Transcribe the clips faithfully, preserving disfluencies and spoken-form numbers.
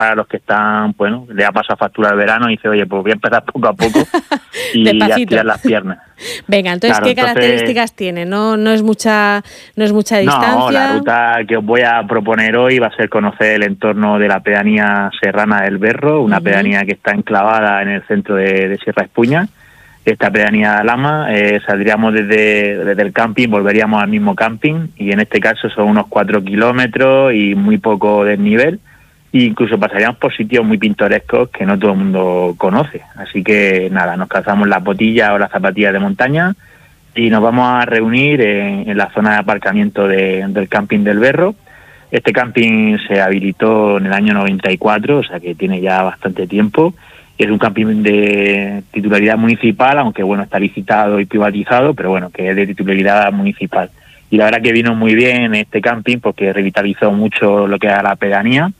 para los que están, bueno, le ha pasado factura el verano y dice, oye, pues voy a empezar poco a poco y a estirar las piernas. Venga, entonces, claro, ¿qué entonces, características tiene? No no es mucha no es mucha distancia. No, la ruta que os voy a proponer hoy va a ser conocer el entorno de la pedanía serrana del Berro, una uh-huh. pedanía que está enclavada en el centro de, de Sierra Espuña. Esta pedanía Lama, eh, saldríamos desde, desde el camping, volveríamos al mismo camping y en este caso son unos cuatro kilómetros y muy poco desnivel. E incluso pasaríamos por sitios muy pintorescos que no todo el mundo conoce. Así que nada, nos calzamos las botillas o las zapatillas de montaña y nos vamos a reunir en, en la zona de aparcamiento de, del camping del Berro. Este camping se habilitó en el año noventa y cuatro, o sea que tiene ya bastante tiempo. Es un camping de titularidad municipal, aunque bueno, está licitado y privatizado, pero bueno, que es de titularidad municipal. Y la verdad que vino muy bien este camping porque revitalizó mucho lo que era la pedanía.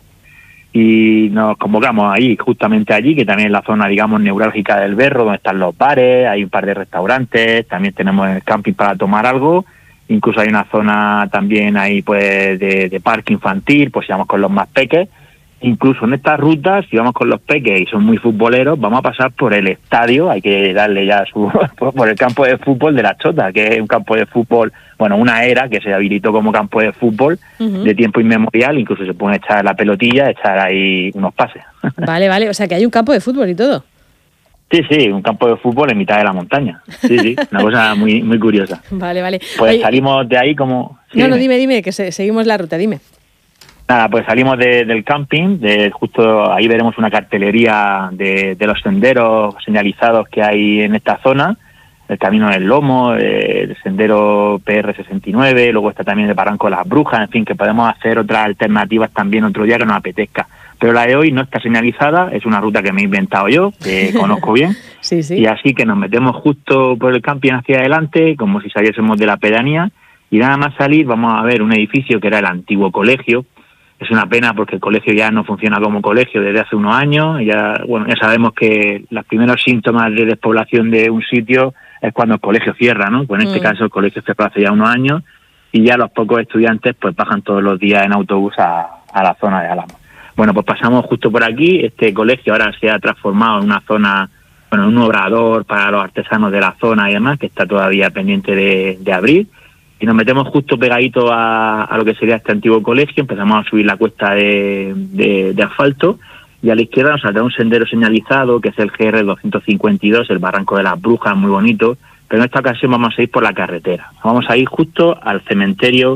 Y nos convocamos ahí, justamente allí, que también es la zona, digamos, neurálgica del Berro, donde están los bares, hay un par de restaurantes, también tenemos el camping para tomar algo, incluso hay una zona también ahí, pues, de, de parque infantil, pues si vamos con los más peques. Incluso en estas rutas, si vamos con los peques y son muy futboleros, vamos a pasar por el estadio, hay que darle ya su por el campo de fútbol de La Chota, que es un campo de fútbol, bueno, una era que se habilitó como campo de fútbol uh-huh. de tiempo inmemorial, incluso se pueden echar la pelotilla, echar ahí unos pases. Vale, vale, o sea que hay un campo de fútbol y todo. Sí, sí, un campo de fútbol en mitad de la montaña. Sí, sí, una cosa muy muy curiosa. Vale, vale. Pues Oye, salimos de ahí como... Sí, no, no, dime, dime, que se, seguimos la ruta, dime. Nada, pues salimos de, del camping, de justo ahí veremos una cartelería de, de los senderos señalizados que hay en esta zona, el Camino del Lomo, eh, el sendero P R sesenta y nueve, luego está también el Barranco de las Brujas, en fin, que podemos hacer otras alternativas también otro día que nos apetezca. Pero la de hoy no está señalizada, es una ruta que me he inventado yo, que conozco bien, sí, sí. Y así que nos metemos justo por el camping hacia adelante, como si saliésemos de la pedanía, y nada más salir vamos a ver un edificio que era el antiguo colegio. Es una pena porque el colegio ya no funciona como colegio desde hace unos años. Ya bueno, ya sabemos que los primeros síntomas de despoblación de un sitio es cuando el colegio cierra, ¿no? Pues en mm. este caso el colegio cerró hace ya unos años y ya los pocos estudiantes pues bajan todos los días en autobús a, a la zona de Álamo. Bueno, pues pasamos justo por aquí. Este colegio ahora se ha transformado en una zona, bueno, en un obrador para los artesanos de la zona y demás, que está todavía pendiente de, de abrir. Y nos metemos justo pegadito a, a lo que sería este antiguo colegio, empezamos a subir la cuesta de, de, de asfalto y a la izquierda nos saldrá un sendero señalizado que es el G R doscientos cincuenta y dos, el Barranco de las Brujas, muy bonito, pero en esta ocasión vamos a ir por la carretera, vamos a ir justo al cementerio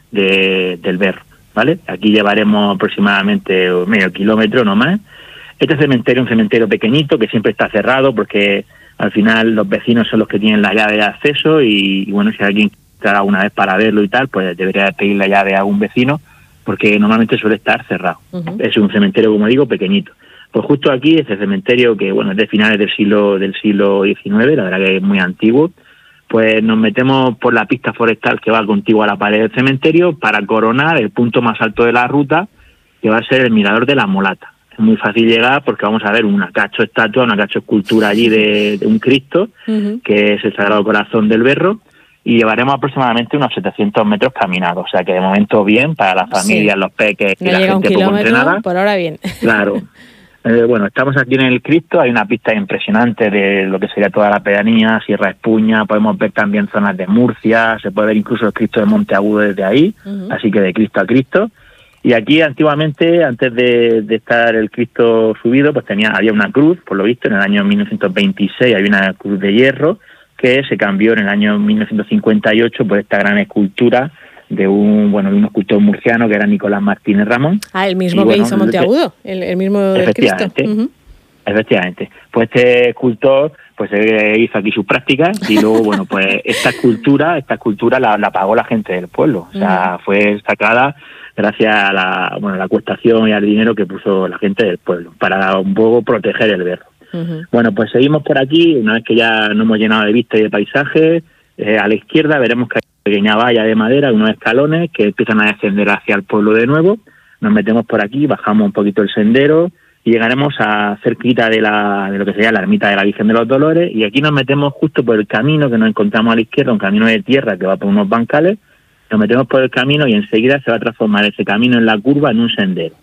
de, del Berro, ¿vale? Aquí llevaremos aproximadamente medio kilómetro, no más. Este cementerio es un cementerio pequeñito que siempre está cerrado porque al final los vecinos son los que tienen la llave de acceso y, y bueno, si alguien una vez para verlo y tal, pues debería pedir la llave a un vecino, porque normalmente suele estar cerrado. Uh-huh. Es un cementerio, como digo, pequeñito. Pues justo aquí, este cementerio, que bueno, es de finales del siglo del siglo diecinueve, la verdad que es muy antiguo, pues nos metemos por la pista forestal que va contigua a la pared del cementerio para coronar el punto más alto de la ruta, que va a ser el Mirador de la Molata. Es muy fácil llegar porque vamos a ver una cacho estatua, una cacho escultura allí de, de un Cristo, uh-huh. que es el Sagrado Corazón del Berro, y llevaremos aproximadamente unos setecientos metros caminados, o sea que de momento bien para las familias, sí. Los peques y no la gente poco entrenada. Por ahora bien. Claro. Eh, bueno, estamos aquí en el Cristo, hay una pista impresionante de lo que sería toda la pedanía, Sierra Espuña, podemos ver también zonas de Murcia, se puede ver incluso el Cristo de Monteagudo desde ahí, uh-huh. así que de Cristo a Cristo. Y aquí antiguamente, antes de, de estar el Cristo subido, pues tenía había una cruz, por lo visto, en el año mil novecientos veintiséis había una cruz de hierro, que se cambió en el año mil novecientos cincuenta y ocho por esta gran escultura de un bueno de un escultor murciano que era Nicolás Martínez Ramón. Ah, el mismo y, que bueno, hizo Monteagudo, el, el mismo del Cristo. Uh-huh. Efectivamente. Pues este escultor pues eh, hizo aquí sus prácticas y luego, bueno, pues esta escultura, esta escultura la, la pagó la gente del pueblo. O sea, uh-huh. fue sacada gracias a la, bueno, la acuestación y al dinero que puso la gente del pueblo para un poco proteger el Berro. Uh-huh. Bueno, pues seguimos por aquí, una vez que ya nos hemos llenado de vista y de paisaje, eh, a la izquierda veremos que hay una pequeña valla de madera, unos escalones que empiezan a descender hacia el pueblo de nuevo, nos metemos por aquí, bajamos un poquito el sendero y llegaremos a cerquita de, la, de lo que sería la ermita de la Virgen de los Dolores y aquí nos metemos justo por el camino que nos encontramos a la izquierda, un camino de tierra que va por unos bancales, nos metemos por el camino y enseguida se va a transformar ese camino en la curva en un sendero.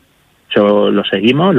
Eso lo seguimos.